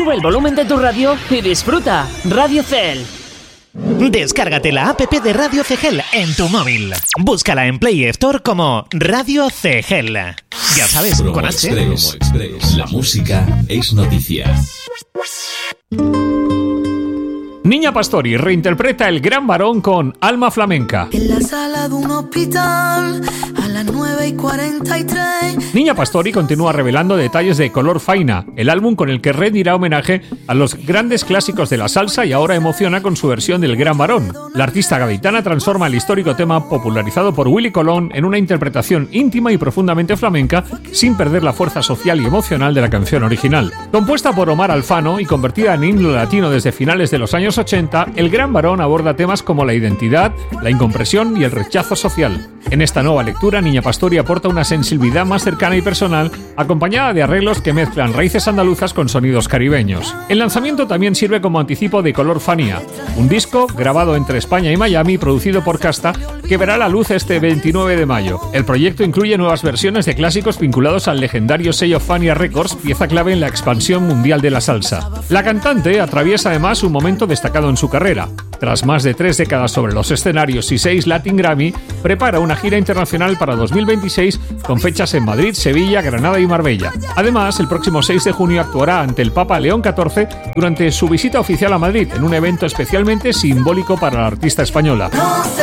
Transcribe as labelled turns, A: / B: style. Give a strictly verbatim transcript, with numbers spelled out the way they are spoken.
A: Sube el volumen de tu radio y disfruta. Radio C E L.
B: Descárgate la app de Radio C G L en tu móvil. Búscala en Play Store como Radio C G L. Ya sabes,
C: Promo
B: con H.
C: Express. Promo Express. La música es noticia.
D: Niña Pastori reinterpreta El Gran Varón con Alma Flamenca.
E: En la sala de un hospital a las nueve y cuarenta y tres.
D: Niña Pastori continúa revelando detalles de Color Faina, el álbum con el que rendirá homenaje a los grandes clásicos de la salsa y ahora emociona con su versión del Gran Varón. La artista gaditana transforma el histórico tema popularizado por Willy Colón en una interpretación íntima y profundamente flamenca sin perder la fuerza social y emocional de la canción original. Compuesta por Omar Alfano y convertida en himno latino desde finales de los años ochenta, El Gran Varón aborda temas como la identidad, la incomprensión y el rechazo social. En esta nueva lectura, Niña Pastori aporta una sensibilidad más cercana y personal, acompañada de arreglos que mezclan raíces andaluzas con sonidos caribeños. El lanzamiento también sirve como anticipo de Color Fania, un disco grabado entre España y Miami, producido por Casta, que verá la luz este veintinueve de mayo. El proyecto incluye nuevas versiones de clásicos vinculados al legendario sello Fania Records, pieza clave en la expansión mundial de la salsa. La cantante atraviesa además un momento destacado en su carrera. Tras más de tres décadas sobre los escenarios y seis Latin Grammy, prepara una gira internacional para dos mil veintiséis con fechas en Madrid, Sevilla, Granada y Marbella. Además, el próximo seis de junio actuará ante el Papa León catorce durante su visita oficial a Madrid, en un evento especialmente simbólico para la artista española.